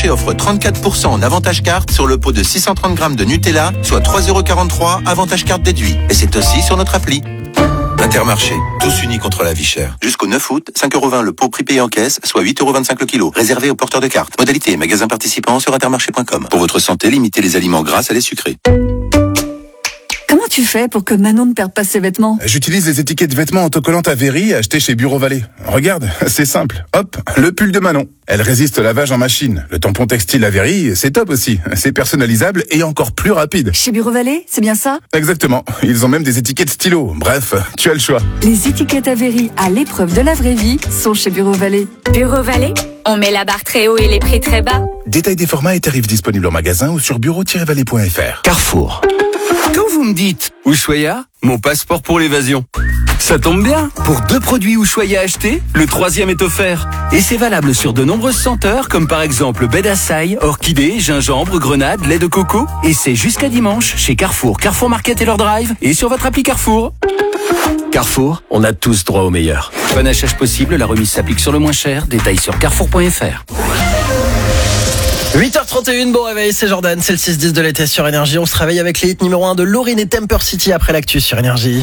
Intermarché offre 34% en avantage carte sur le pot de 630 grammes de Nutella, soit 3,43 € avantage carte déduit. Et c'est aussi sur notre appli. Intermarché, tous unis contre la vie chère. Jusqu'au 9 août, 5,20 € le pot prix payé en caisse, soit 8,25 € le kilo. Réservé aux porteurs de cartes. Modalité et magasins participants sur intermarché.com. Pour votre santé, limitez les aliments gras à les sucrés. Comment tu fais pour que Manon ne perde pas ses vêtements? J'utilise les étiquettes vêtements autocollantes Avery achetées chez Bureau Vallée. Regarde, c'est simple. Hop, le pull de Manon. Elle résiste au lavage en machine. Le tampon textile Avery, c'est top aussi. C'est personnalisable et encore plus rapide. Chez Bureau Vallée, c'est bien ça? Exactement. Ils ont même des étiquettes stylo. Bref, tu as le choix. Les étiquettes Avery à l'épreuve de la vraie vie sont chez Bureau Vallée. Bureau Vallée, on met la barre très haut et les prix très bas. Détail des formats et tarifs disponibles en magasin ou sur bureau-vallée.fr. Carrefour. Quand vous me dites Ushuaïa, mon passeport pour l'évasion. Ça tombe bien, pour 2 produits Ushuaïa achetés, le 3e est offert. Et c'est valable sur de nombreuses senteurs, comme par exemple baie d'Açaï, orchidée, gingembre, grenade, lait de coco. Et c'est jusqu'à dimanche chez Carrefour, Carrefour Market et leur drive, et sur votre appli Carrefour. Carrefour, on a tous droit au meilleur. Bon achat possible, la remise s'applique sur le moins cher, détail sur carrefour.fr. 8h31, bon réveil, c'est Jordan, c'est le 6-10 de l'été sur Énergie. On se réveille avec les hits numéro 1 de Lauryn et Temper City après l'actu sur Énergie.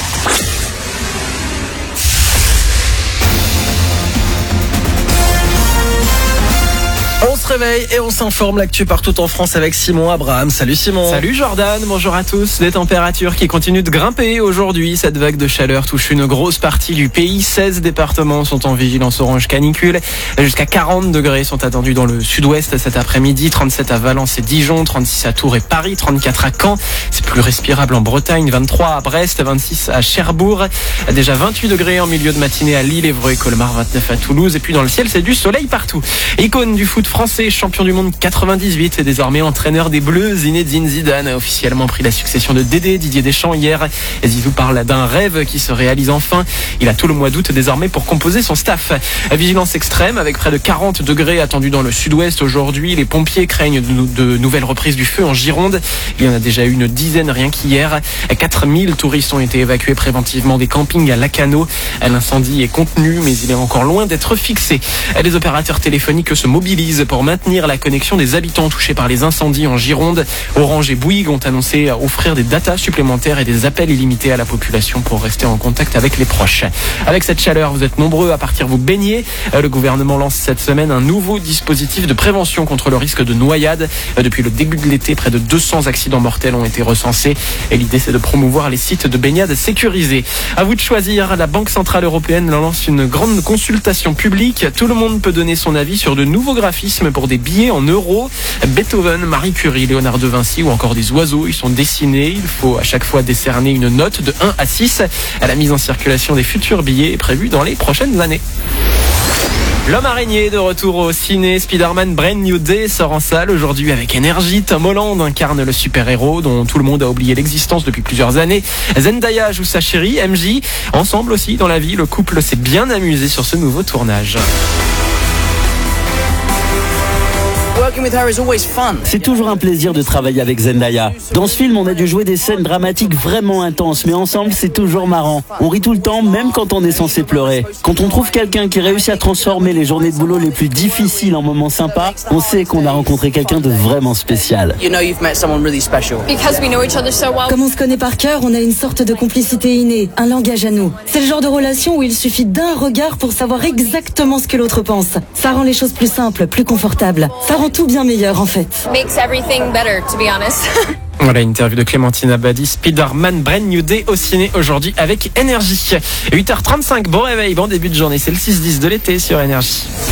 On se réveille et on s'informe, l'actu partout en France avec Simon Abraham. Salut Simon. Salut Jordan, bonjour à tous. Des températures qui continuent de grimper aujourd'hui. Cette vague de chaleur touche une grosse partie du pays. 16 départements sont en vigilance orange canicule. Jusqu'à 40 degrés sont attendus dans le sud-ouest cet après-midi. 37 à Valence et Dijon, 36 à Tours et Paris, 34 à Caen. C'est plus respirable en Bretagne, 23 à Brest, 26 à Cherbourg. Déjà 28 degrés en milieu de matinée à Lille, Évreux et Colmar, 29 à Toulouse. Et puis dans le ciel, c'est du soleil partout. Icône du foot français, champion du monde 98 et désormais entraîneur des Bleus, Zinedine Zidane a officiellement pris la succession de Didier Deschamps hier. Zizou parle d'un rêve qui se réalise enfin. Il a tout le mois d'août désormais pour composer son staff. Vigilance extrême avec près de 40 degrés attendus dans le sud-ouest aujourd'hui. Les pompiers craignent de nouvelles reprises du feu en Gironde. Il y en a déjà eu une dizaine rien qu'hier. 4000 touristes ont été évacués préventivement des campings à Lacanau. L'incendie est contenu mais il est encore loin d'être fixé. Les opérateurs téléphoniques se mobilisent pour maintenir la connexion des habitants touchés par les incendies en Gironde. Orange et Bouygues ont annoncé offrir des datas supplémentaires et des appels illimités à la population pour rester en contact avec les proches. Avec cette chaleur, vous êtes nombreux à partir vous baigner. Le gouvernement lance cette semaine un nouveau dispositif de prévention contre le risque de noyade. Depuis le début de l'été, près de 200 accidents mortels ont été recensés. Et l'idée, c'est de promouvoir les sites de baignade sécurisés. À vous de choisir. La Banque Centrale Européenne lance une grande consultation publique. Tout le monde peut donner son avis sur de nouveaux graphismes pour des billets en euros. Beethoven, Marie Curie, Léonard de Vinci ou encore des oiseaux, ils sont dessinés. Il faut à chaque fois décerner une note de 1 à 6. La mise en circulation des futurs billets est prévue dans les prochaines années. L'homme araignée de retour au ciné. Spider-Man Brand New Day sort en salle aujourd'hui avec énergie. Tom Holland incarne le super-héros dont tout le monde a oublié l'existence depuis plusieurs années. Zendaya joue sa chérie, MJ. Ensemble aussi dans la vie, le couple s'est bien amusé sur ce nouveau tournage. C'est toujours un plaisir de travailler avec Zendaya. Dans ce film, on a dû jouer des scènes dramatiques vraiment intenses, mais ensemble, c'est toujours marrant. On rit tout le temps, même quand on est censé pleurer. Quand on trouve quelqu'un qui réussit à transformer les journées de boulot les plus difficiles en moments sympas, on sait qu'on a rencontré quelqu'un de vraiment spécial. Comme on se connaît par cœur, on a une sorte de complicité innée, un langage à nous. C'est le genre de relation où il suffit d'un regard pour savoir exactement ce que l'autre pense. Ça rend les choses plus simples, plus confortables. Ça rend tout bien meilleur en fait. Makes everything better, to be honest. Voilà, interview de Clémentine Abadi, Spider-Man Brand New Day au ciné aujourd'hui avec Énergie. 8h35, bon réveil, bon début de journée, c'est le 6-10 de l'été sur Énergie.